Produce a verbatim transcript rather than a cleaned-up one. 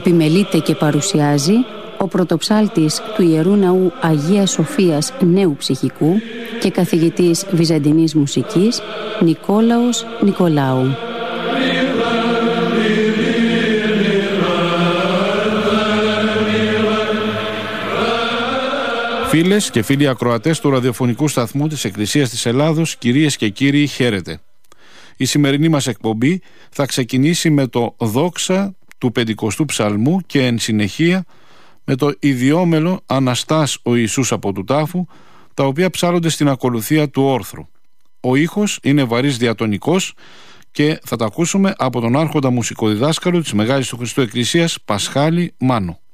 Επιμελείται και παρουσιάζει ο πρωτοψάλτης του Ιερού Ναού Αγίας Σοφίας Νέου Ψυχικού και καθηγητής βυζαντινής μουσικής Νικόλαος Νικολάου. Φίλες και φίλοι ακροατές του ραδιοφωνικού σταθμού της Εκκλησίας της Ελλάδος, κυρίες και κύριοι, χαίρετε. Η σημερινή μας εκπομπή θα ξεκινήσει με το δόξα του πεντηκοστού ψαλμού και εν συνεχεία με το ιδιόμελο Αναστάς ο Ιησούς από του τάφου, τα οποία ψάλλονται στην ακολουθία του όρθρου. Ο ήχος είναι βαρύς διατονικός και θα τα ακούσουμε από τον άρχοντα μουσικοδιδάσκαλο της Μεγάλης του Χριστού Εκκλησίας, Πασχάλη Μάνο.